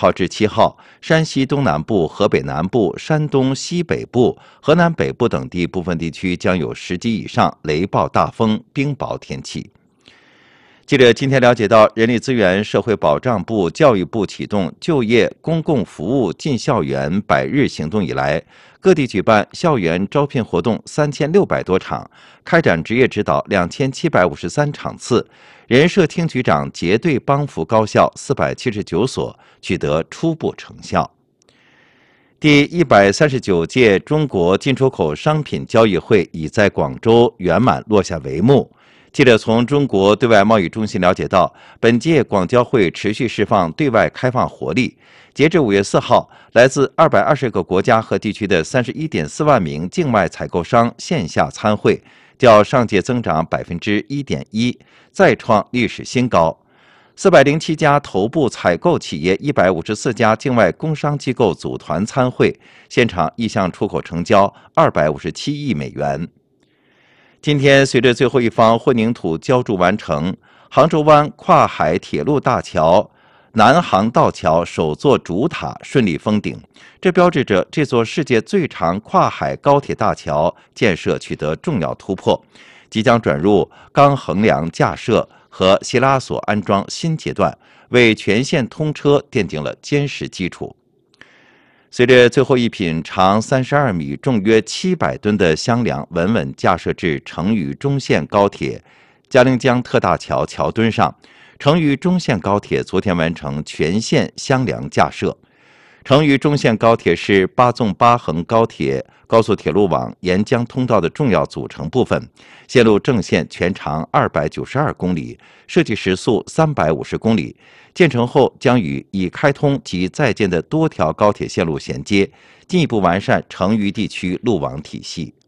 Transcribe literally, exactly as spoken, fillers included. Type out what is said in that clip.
号至七号，山西东南部、河北南部、山东西北部、河南北部等地部分地区将有十级以上雷暴大风、冰雹天气。记者今天了解到，人力资源社会保障部、教育部启动就业公共服务进校园百日行动以来，各地举办校园招聘活动三千六百多场，开展职业指导两千七百五十三场次，人社厅局长结对帮扶高校四百七十九所，取得初步成效。第一百三十九届中国进出口商品交易会已在广州圆满落下帷幕。记者从中国对外贸易中心了解到，本届广交会持续释放对外开放活力。截至五月四号，来自二百二十个国家和地区的三十一点四万名境外采购商线下参会，较上届增长百分之一点一，再创历史新高。四百零七家头部采购企业、一百五十四家境外工商机构组团参会，现场意向出口成交二百五十七亿美元。今天，随着最后一方混凝土浇筑完成，杭州湾跨海铁路大桥南航道桥首座主塔顺利封顶，这标志着这座世界最长跨海高铁大桥建设取得重要突破，即将转入钢横梁架设和希拉索安装新阶段，为全线通车奠定了坚实基础。随着最后一品长三十二米、重约七百吨的箱梁稳稳架设至成渝中线高铁嘉陵江特大桥桥墩上，成渝中线高铁昨天完成全线箱梁架设。成渝中线高铁是八纵八横高铁高速铁路网沿江通道的重要组成部分，线路正线全长二百九十二公里，设计时速三百五十公里。建成后将与已开通及在建的多条高铁线路衔接，进一步完善成渝地区路网体系。